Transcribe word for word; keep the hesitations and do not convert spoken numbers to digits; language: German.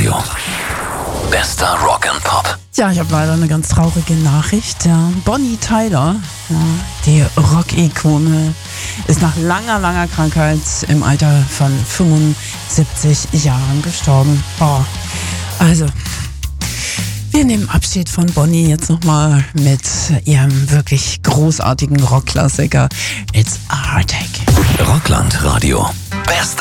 Radio. Bester Rock and Pop. Ja, ich habe leider eine ganz traurige Nachricht. Ja, Bonnie Tyler, ja, die Rock-Ikone, ist nach langer, langer Krankheit im Alter von fünfundsiebzig Jahren gestorben. Oh, also, wir nehmen Abschied von Bonnie jetzt nochmal mit ihrem wirklich großartigen Rockklassiker It's a Heartache. Rockland Radio. Bester